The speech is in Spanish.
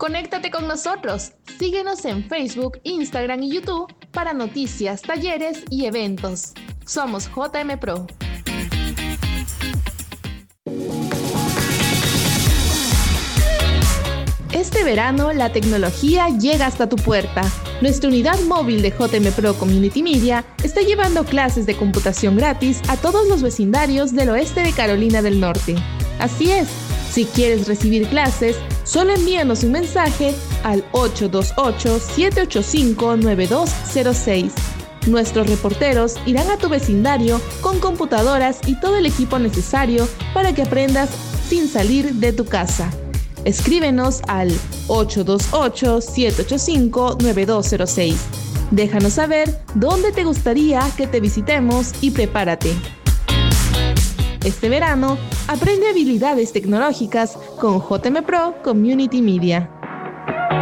Conéctate con nosotros. Síguenos en Facebook, Instagram y YouTube para noticias, talleres y eventos. Somos JM Pro. Este verano, la tecnología llega hasta tu puerta. Nuestra unidad móvil de JM Pro Community Media está llevando clases de computación gratis a todos los vecindarios del oeste de Carolina del Norte. Así es, si quieres recibir clases, solo envíanos un mensaje al 828-785-9206. Nuestros reporteros irán a tu vecindario con computadoras y todo el equipo necesario para que aprendas sin salir de tu casa. Escríbenos al 828-785-9206. Déjanos saber dónde te gustaría que te visitemos y prepárate. Este verano, aprende habilidades tecnológicas con JM Pro Community Media.